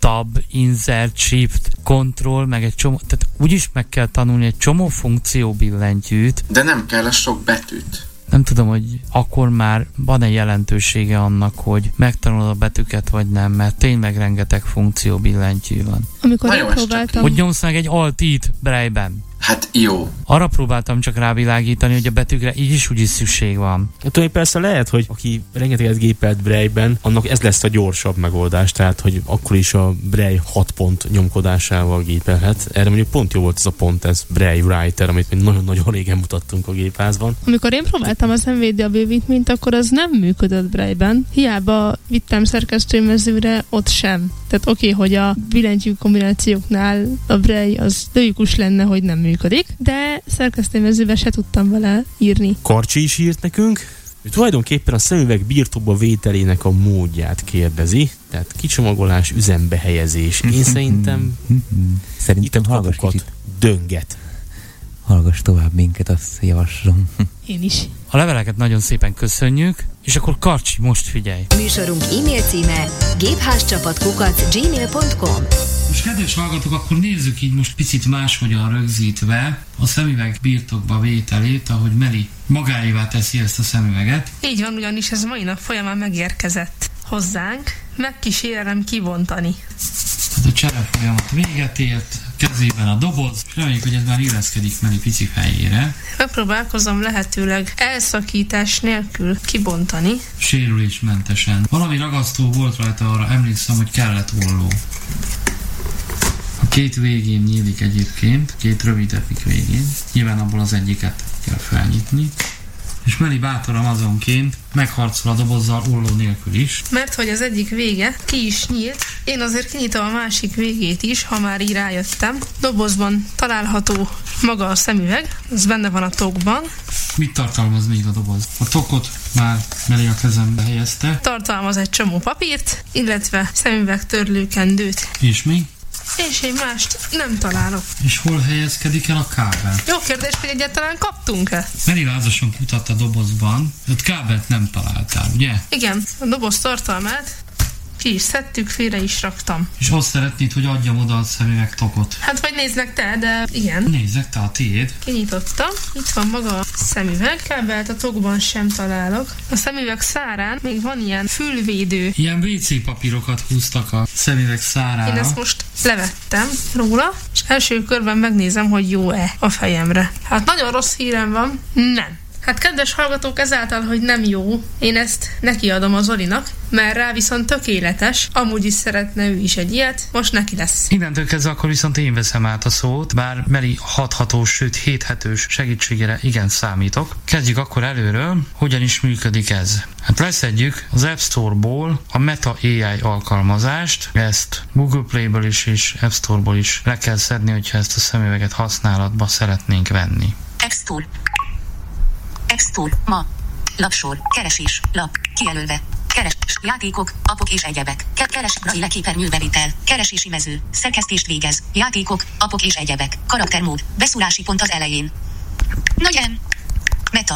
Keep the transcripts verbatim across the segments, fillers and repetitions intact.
tab, insert, shift, control, meg egy csomó, tehát úgyis meg kell tanulni egy csomó funkció billentyűt. De nem kell a sok betűt. Nem tudom, hogy akkor már van-e jelentősége annak, hogy megtanulod a betűket, vagy nem, mert tényleg rengeteg funkció billentyű van. Amikor én próbáltam... Hogy nyomsz meg egy Alt-I-t Braille-ben. Hát jó. Arra próbáltam csak rávilágítani, hogy a betűkre így is úgyis szükség van. Hát, persze lehet, hogy aki rengeteget gépelt Braille-ben, annak ez lesz a gyorsabb megoldás, tehát hogy akkor is a Braille hat pont nyomkodásával gépelhet. Erre mondjuk pont jó volt ez a pont, ez Braille Writer, amit nagyon-nagyon régen mutattunk a gépházban. Amikor én próbáltam az em vé dé á bővít, mint akkor az nem működött Braille-ben. Hiába vittem szerkesztőmezőre, ott sem. Tehát oké, okay, hogy a billentyű kombinációknál a Braille az logikus lenne, hogy nem működik, de szerkesztőmezőben se tudtam vele írni. Karcsi is írt nekünk. Ő tulajdonképpen a szemüveg birtokba vételének a módját kérdezi, tehát kicsomagolás, üzembe helyezés. Én szerintem szerintem hallgass kicsit. Dönget. Hallgass tovább minket, azt javaslom. Én is. A leveleket nagyon szépen köszönjük, és akkor Karcsi, most figyelj! Műsorunk e-mail címe gépházcsapat kukac gmail pont com. Most kedves hallgatók, akkor nézzük így most picit máshogyan rögzítve a szemüveg birtokba vételét, ahogy Meli magáévá teszi ezt a szemüveget. Így van, ugyanis ez mai nap folyamán megérkezett hozzánk. Megkísérelem kibontani. Hát a csere folyamat véget ért, kezében a doboz, és reméljük, hogy ez már illeszkedik Meli pici fejére. Megpróbálkozom lehetőleg elszakítás nélkül kibontani. Sérülésmentesen. Valami ragasztó volt rajta, arra emlékszem, hogy kellett olló. A két végén nyílik egyébként, két rövidebbik végén. Nyilván abból az egyiket kell felnyitni. És Meli bátoran azonként megharcol a dobozzal olló nélkül is. Mert hogy az egyik vége ki is nyílt, én azért kinyitom a másik végét is, ha már így rájöttem. Dobozban található maga a szemüveg, ez benne van a tokban. Mit tartalmaz még a doboz? A tokot már Meli a kezembe helyezte. Tartalmaz egy csomó papírt, illetve szemüveg törlőkendőt. És mi? És én mást nem találok. És hol helyezkedik el a kábel? Jó kérdés, hogy egyáltalán kaptunk-e? Meli lázasan kutat a dobozban, ott kábelt nem találtál, ugye? Igen, a doboz tartalmát ki is szedtük, félre is raktam. És azt szeretnéd, hogy adjam oda a szemüveg tokot? Hát vagy nézzek te, de igen. Nézzek te, a tiéd. Kinyitottam, itt van maga a szemüveg, kábelt a tokban sem találok. A szemüveg szárán még van ilyen fülvédő. Ilyen vé cé papírokat húztak a szemüveg szárára. Én ezt most levettem róla, és első körben megnézem, hogy jó-e a fejemre. Hát nagyon rossz hírem van, nem. Hát kedves hallgatók, ezáltal, hogy nem jó, én ezt nekiadom az Zolinak, mert rá viszont tökéletes, amúgy is szeretne ő is egy ilyet, most neki lesz. Innentől kezdve akkor viszont én veszem át a szót, bár Meli hathatós, sőt héthetős segítségére igen számítok. Kezdjük akkor előről, hogyan is működik ez. Hát leszedjük az App Store-ból a Meta á i alkalmazást, ezt Google Play-ből is és App Store-ból is le kell szedni, hogyha ezt a szemüveget használatba szeretnénk venni. App Store. App Store, ma, lapsor, keresés, lap, kijelölve, keres, játékok, appok és egyebek, keres, Braille képernyőbevitel, keresési mező, szerkesztést végez, játékok, appok és egyebek, karaktermód, beszúrási pont az elején. Nagy M. Meta.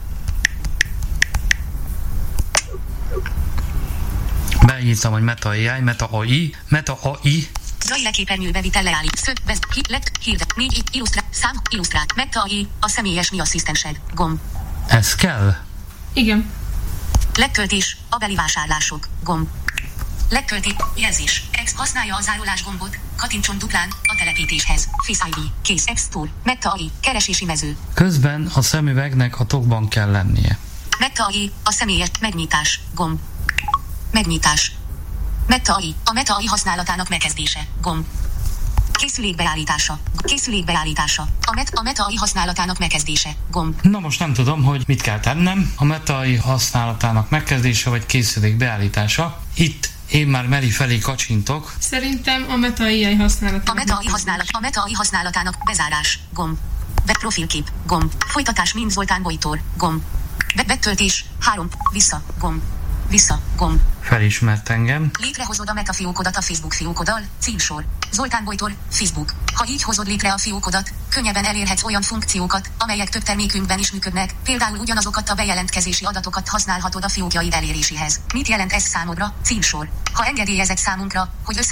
Beírtam, hogy Meta á i, Meta á i, Meta á i. Braille képernyőbevitel leállít, szög, vesz, hit, lett, hirdet, négy, illusztrát, szám, illusztrát, Meta á i, a személyes mi asszisztensed, gomb. Ez kell? Igen. Legköltés, a beli vásárlások, gomb. Legkölti, jelzés, X használja a zárolás gombot, kattintson duplán, a telepítéshez, Face i dé, kész, App Store, Meta á i, keresési mező. Közben a szemüvegnek a tokban kell lennie. Meta á i, a személyes, megnyitás, gomb. Megnyitás. Meta á i, a Meta á i használatának megkezdése, gomb. Készülék beállítása. Készülék beállítása. A, met, a Meta á i használatának megkezdése. Gomb. Na most nem tudom, hogy mit kell tennem. A Meta á i használatának megkezdése vagy készülék beállítása. Itt én már Meli felé kacsintok. Szerintem a Meta á i használatának. A Meta á i használat, a Meta á i használatának bezárás. Gomb. Web profilkép. Gomb. Folytatás mint Zoltán Bojtor. Gomb. Web betöltés. három. Vissza. Gomb. Vissza. Gomb. Felismert engem. Létrehozod a Meta fiókodat a Facebook fiókoddal. Címsor. Zoltán Bojtor. Facebook. Ha így hozod létre a fiókodat, könnyebben elérhetsz olyan funkciókat, amelyek több termékünkben is működnek, például ugyanazokat a bejelentkezési adatokat használhatod a fiókjaid eléréséhez. Mit jelent ez számodra? Címsor. Ha engedélyezed számunkra, hogy össze